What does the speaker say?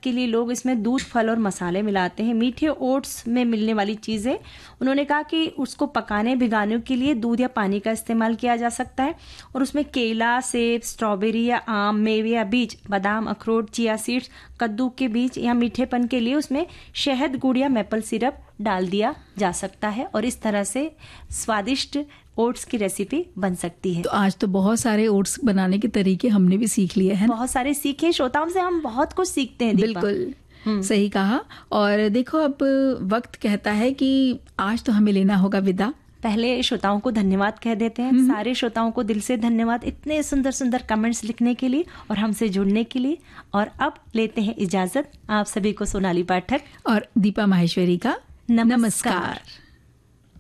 के लिए लोग इसमें दूध, फल और मसाले मिलाते हैं। मीठे ओट्स में मिलने वाली चीज़ें, उन्होंने कहा कि उसको पकाने भिगाने के लिए दूध या पानी का इस्तेमाल किया जा सकता है। और उसमें केला, सेब, स्ट्रॉबेरी या आम, मेवे या बीज, बादाम, अखरोट, चिया सीड्स, कद्दू के बीज या मीठेपन के लिए उसमें शहद, गुड़ या मैपल सिरप डाल दिया जा सकता है। और इस तरह से स्वादिष्ट ओट्स की रेसिपी बन सकती है। तो आज तो बहुत सारे ओट्स बनाने के तरीके हमने भी सीख लिए हैं। बहुत सारे सीखे, श्रोताओं से हम बहुत कुछ सीखते हैं। बिल्कुल सही कहा। और देखो, अब वक्त कहता है कि आज तो हमें लेना होगा विदा। पहले श्रोताओं को धन्यवाद कह देते हैं। सारे श्रोताओं को दिल से धन्यवाद इतने सुंदर सुंदर कमेंट्स लिखने के लिए और हमसे जुड़ने के लिए। और अब लेते हैं इजाजत। आप सभी को सोनाली पाठक और दीपा माहेश्वरी का नमस्कार।